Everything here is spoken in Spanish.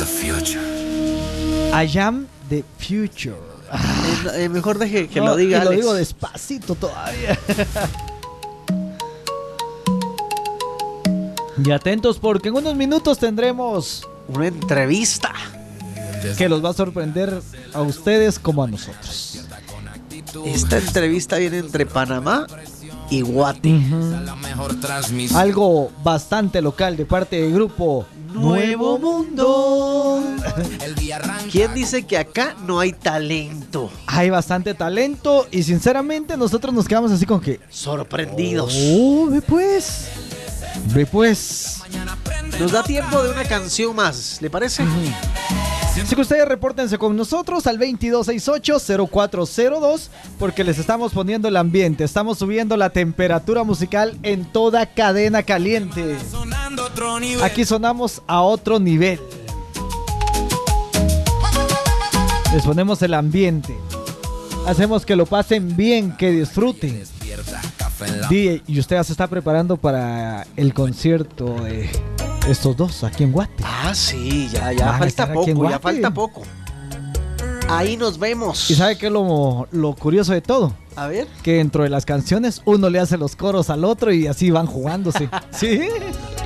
I am the future. Mejor deje que No, lo diga y lo Alex. digo despacito todavía. Y atentos porque en unos minutos tendremos Una entrevista. que los va a sorprender a ustedes como a nosotros. Esta entrevista viene entre Panamá y Guate. Algo bastante local de parte del grupo Nuevo Mundo. ¿Quién dice que acá no hay talento? Hay bastante talento y sinceramente nosotros nos quedamos así con que... Sorprendidos. Ve pues. Ve pues. Nos da tiempo de una canción más, ¿le parece? Así que ustedes repórtense con nosotros al 2268-0402 porque les estamos poniendo el ambiente, estamos subiendo la temperatura musical en toda cadena caliente. Aquí sonamos a otro nivel. Les ponemos el ambiente. Hacemos que lo pasen bien, que disfruten. DJ, y usted ya se está preparando para el concierto de estos dos aquí en Guate. Ah, sí, ya Van a falta estar aquí en poco, ya Guate. falta poco. Ahí nos vemos. ¿Y sabe qué es lo curioso de todo? A ver. Que dentro de las canciones uno le hace los coros al otro y así van jugándose. ¿Sí?